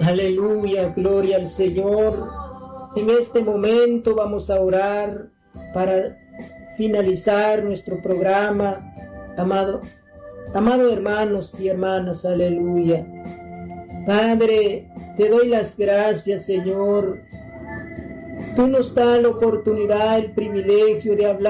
Aleluya, gloria al Señor. En este momento vamos a orar para finalizar nuestro programa, amado hermanos y hermanas, aleluya. Padre, te doy las gracias, Señor. Tú nos das la oportunidad, el privilegio de hablar